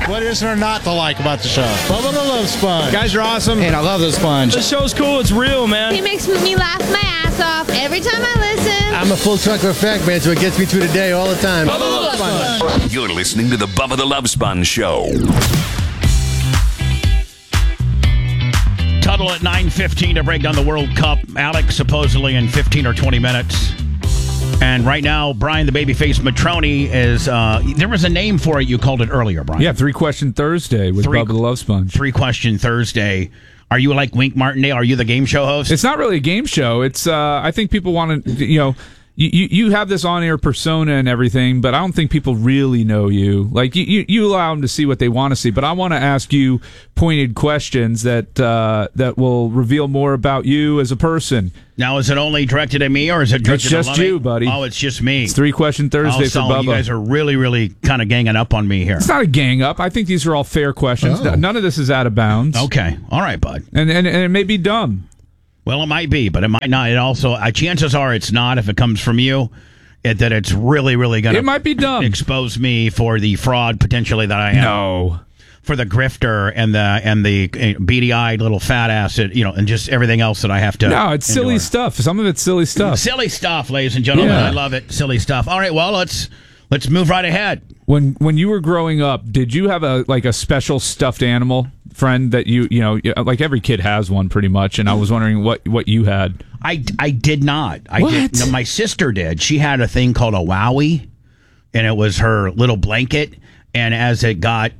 What is there not to like about the show? Bubba the Love Sponge. Guys are awesome. And I love the sponge. The show's cool. It's real, man. He makes me laugh my ass off every time I listen. I'm a full trucker fact man, so it gets me through the day all the time. Bubba the Love Sponge. You're listening to the Bubba the Love Sponge Show. Tuttle at 9:15 to break down the World Cup. Alex supposedly in 15 or 20 minutes. And right now, Brian the Babyface Matroni is, there was a name for it. You called it earlier, Brian. Yeah, 3-Question Thursday with Bubba the Love Sponge. 3-Question Thursday. Are you like Wink Martindale? Are you the game show host? It's not really a game show. It's, I think people want to, you have this on-air persona and everything, but I don't think people really know you. Like, you allow them to see what they want to see, but I want to ask you pointed questions that will reveal more about you as a person. Now, is it only directed at me, or is it directed It's just you, buddy. Oh, it's just me. It's 3-Question Thursday for Bubba. You guys are really, really kind of ganging up on me here. It's not a gang up. I think these are all fair questions. Oh. None of this is out of bounds. Okay. All right, bud. And it may be dumb. Well, it might be, but it might not. It also, chances are it's not if it comes from you, that it's really, really going to It might be dumb. expose me for the fraud potentially that I am. No. For the grifter and the beady-eyed little fat ass, and just everything else that I have to. No, it's silly endure. stuff. Some of it's silly stuff. Silly stuff, ladies and gentlemen. Yeah. I love it. Silly stuff. All right, well, let's move right ahead. When you were growing up, did you have a special stuffed animal friend that you like every kid has one pretty much? And I was wondering what you had. I did not. What? No, my sister did. She had a thing called a Wowie, and it was her little blanket. And as it got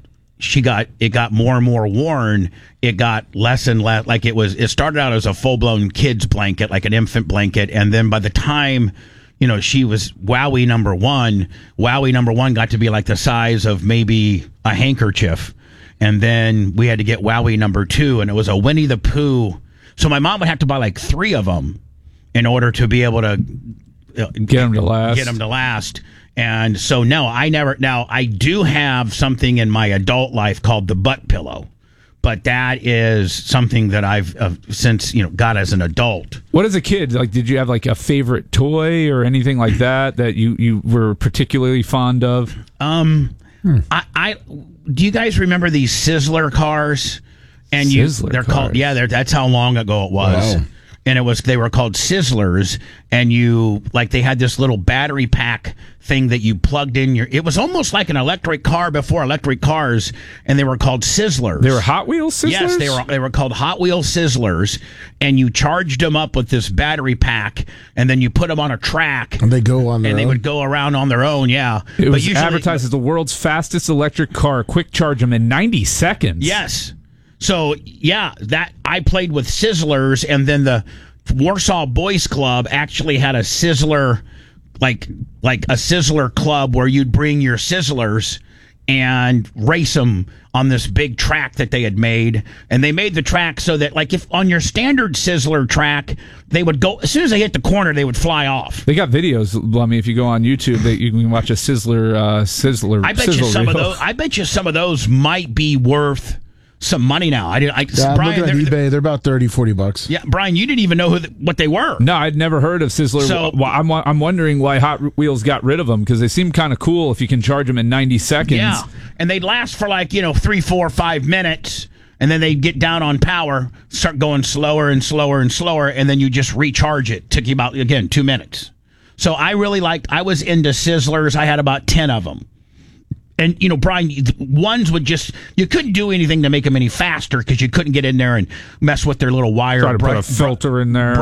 more and more worn. It got less and less. Like it started out as a full blown kid's blanket, like an infant blanket, and then by the time she was Wowie number one. Wowie number one got to be like the size of maybe a handkerchief, and then we had to get Wowie number two, and it was a Winnie the Pooh. So my mom would have to buy like 3 of them in order to be able to get them to last. And so no, I never. Now I do have something in my adult life called the butt pillow, but that is something that I've since got as an adult. What as a kid? Like, did you have like a favorite toy or anything like that you were particularly fond of? I do you guys remember these Sizzler cars? And they're called that's how long ago it was. Wow. And they were called Sizzlers, and they had this little battery pack thing that you plugged in it was almost like an electric car before electric cars, and they were called Sizzlers. They were Hot Wheels Sizzlers? Yes, they were called Hot Wheels Sizzlers, and you charged them up with this battery pack, and then you put them on a track. And they go on their own? And they would go around on their own, yeah. It was advertised as the world's fastest electric car. Quick charge them in 90 seconds. Yes. So, yeah, that I played with Sizzlers, and then the Warsaw Boys Club actually had a Sizzler, like a Sizzler club where you'd bring your Sizzlers and race them on this big track that they had made. And they made the track so that, like, if on your standard Sizzler track, they would go, as soon as they hit the corner, they would fly off. They got videos, Lummy, if you go on YouTube, that you can watch a Sizzler. I bet you some of those might be worth some money now. I'm looking at eBay. They're about $30-$40. Yeah, Brian, you didn't even know what they were. No, I'd never heard of Sizzler. So, I'm wondering why Hot Wheels got rid of them, because they seem kind of cool if you can charge them in 90 seconds. Yeah, and they'd last for 3, 4, 5 minutes, and then they'd get down on power, start going slower and slower and slower, and then you just recharge it. Took you about, again, 2 minutes. So I was into Sizzlers. I had about 10 of them. And, Brian, ones would you couldn't do anything to make them any faster because you couldn't get in there and mess with their little wire. Try to put a filter in there.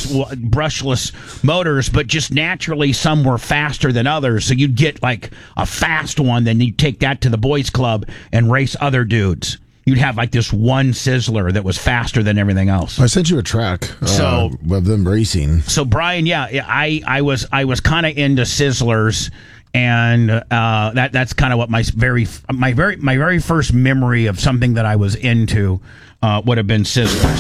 Brushless motors, but just naturally some were faster than others. So you'd get like a fast one, then you'd take that to the boys club and race other dudes. You'd have like this one Sizzler that was faster than everything else. I sent you a track of them racing. So, Brian, I was kind of into Sizzlers. And that's kind of what my very first memory of something that I was into would have been Sizzlers.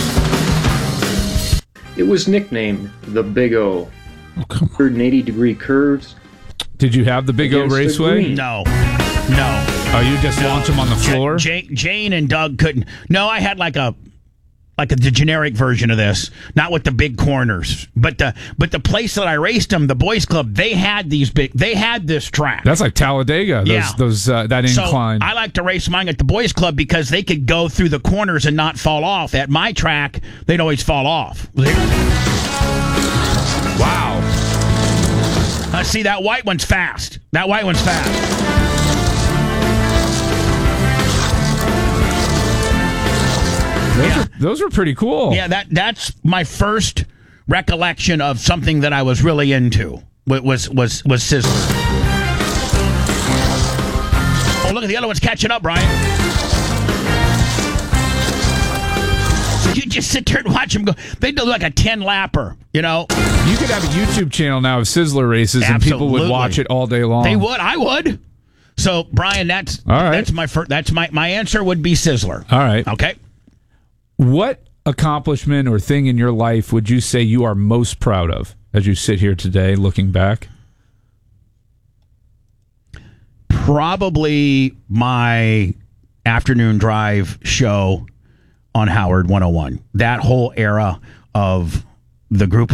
It was nicknamed the Big O. 180-degree curves. Did you have the Big O Raceway? No. Oh, you just launch them on the floor? Jane and Doug couldn't. No, I had like a like the generic version of this, not with the big corners, but the place that I raced them, the boys club, they had this track. That's like Talladega. That incline. So I like to race mine at the boys club because they could go through the corners and not fall off. At my track, they'd always fall off. Wow. See, that white one's fast. Those were pretty cool. Yeah, that's my first recollection of something that I was really into. Was Sizzler. Oh, look at the other one's catching up, Brian. So you just sit there and watch them go. They do like a 10-lapper, You could have a YouTube channel now of Sizzler races, and people would watch it all day long. They would. I would. So, Brian, that's all right. That's my first. That's my answer would be Sizzler. All right. Okay. What accomplishment or thing in your life would you say you are most proud of as you sit here today looking back? Probably my afternoon drive show on Howard 101. That whole era of the group